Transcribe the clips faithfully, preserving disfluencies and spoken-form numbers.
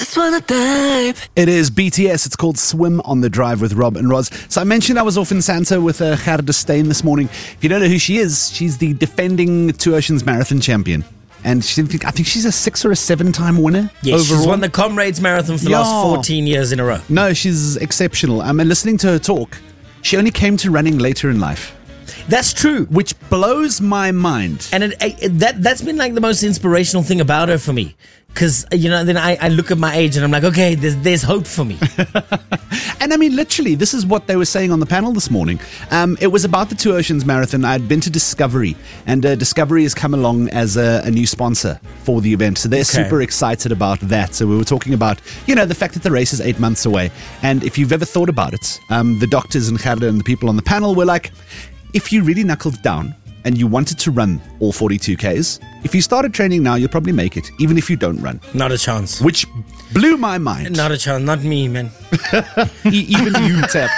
just wanna dive. It is B T S. It's called Swim on the Drive with Rob and Roz. So I mentioned I was off in Santa with uh, Gerda Steyn this morning. If you don't know who she is, she's the defending Two Oceans Marathon champion. And she, I think she's a six or a seven-time winner Yes, overall. she's won the Comrades Marathon for the Yeah. last fourteen years in a row. No, she's exceptional. I mean, listening to her talk, she only came to running later in life, That's true. which blows my mind. And it, it, that, that's been like the most inspirational thing about her for me. Because, you know, then I, I look at my age and I'm like, okay, there's, there's hope for me. And I mean, literally, this is what they were saying on the panel this morning. Um, it was about the Two Oceans Marathon. I had been to Discovery, and uh, Discovery has come along as a, a new sponsor for the event. So they're Okay. super excited about that. So we were talking about, you know, the fact that the race is eight months away. And if you've ever thought about it, um, the doctors and Gerda and the people on the panel were like, if you really knuckled down and you wanted to run all forty-two Ks, if you started training now, you'll probably make it, even if you don't run. Not a chance. Which blew my mind. Not a chance. Not me, man. E- even you, Tap.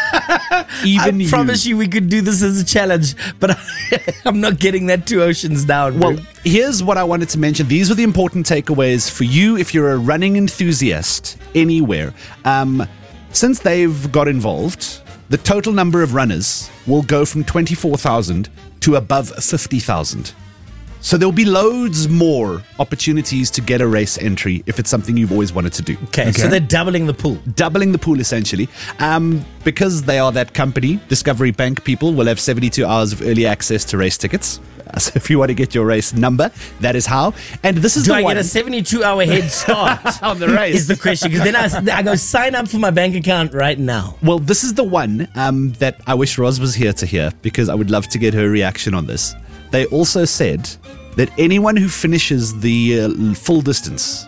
Even I you. promise you we could do this as a challenge, but I'm not getting that Two Oceans down. Well, bro. here's what I wanted to mention. These are the important takeaways for you if you're a running enthusiast anywhere. Um, since they've got involved, the total number of runners will go from twenty-four thousand to above fifty thousand. So there'll be loads more opportunities to get a race entry if it's something you've always wanted to do. Okay, so they're doubling the pool. Doubling the pool, essentially. Um, because they are that company, Discovery Bank people will have seventy-two hours of early access to race tickets. Uh, So if you want to get your race number, that is how. And this is Do the I one. get a seventy-two hour head start On the race. Is the question. Because then I, I go sign up for my bank account right now. Well, this is the one um, that I wish Roz was here to hear, because I would love to get her reaction on this. They also said that anyone who finishes the uh, full distance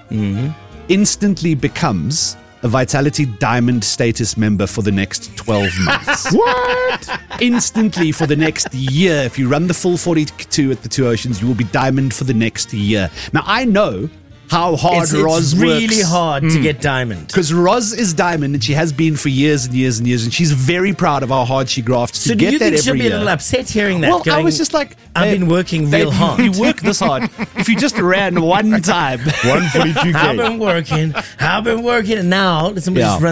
instantly becomes a Vitality Diamond status member for the next twelve months. What? Instantly for the next year. If you run the full forty-two at the Two Oceans, you will be Diamond for the next year. Now, I know how hard It's, Roz it's really works. hard to get diamond. Because Roz is Diamond, and she has been for years and years and years, and she's very proud of how hard she grafts So to do get you that think every she'll be year. a little upset hearing that? Well, I going, was just like, I've babe, been working babe, real hard. You work this hard. If you just ran one time, one forty-two K. I've been working. I've been working. And now somebody's Yeah. run